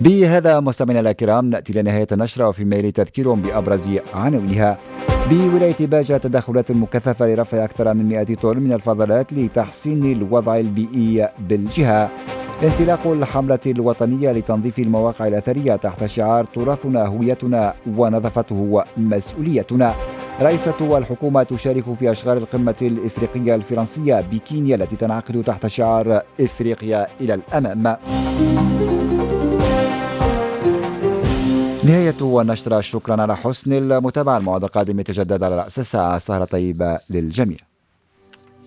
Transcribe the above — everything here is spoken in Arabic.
بهذا مستمعينا الكرام نأتي لنهاية النشرة، وفي ميل تذكير بأبرز عناوينها. بولاية باجة تدخلات مكثفة لرفع أكثر من 100 طن من الفضلات لتحسين الوضع البيئي بالجهة. انطلاق الحملة الوطنية لتنظيف المواقع الأثرية تحت شعار تراثنا هويتنا ونظافته مسؤوليتنا. رئيسة الحكومة تشارك في أشغال القمة الإفريقية الفرنسية بكينيا التي تنعقد تحت شعار إفريقيا إلى الأمام. نهاية النشرة، شكرا على حسن المتابعة. الموعد القادم يتجدد على رأس الساعة. سهرة طيبة للجميع.